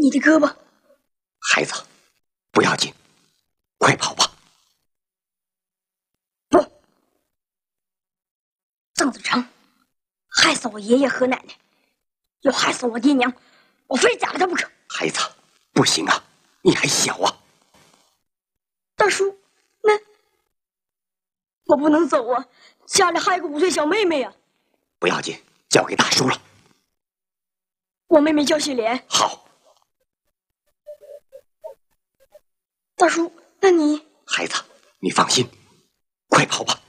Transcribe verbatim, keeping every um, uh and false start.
你的胳膊。 孩子，不要紧，快跑吧。 不，张子成害死我爷爷和奶奶，又害死我爹娘，我非宰了他不可。 孩子，不行啊，你还小啊。 大叔，那我不能走啊，家里还有个五岁小妹妹啊。 不要紧，交给大叔了。 我妹妹叫喜莲。 好。 大叔，那你…… 孩子，你放心，快跑吧。